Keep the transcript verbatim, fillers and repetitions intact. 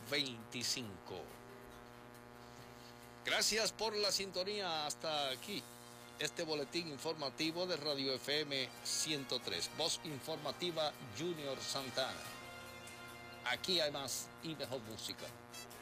veinticinco. Gracias por la sintonía. Hasta aquí este boletín informativo de Radio F M ciento tres. Voz informativa Junior Santana. Aquí hay más y mejor música.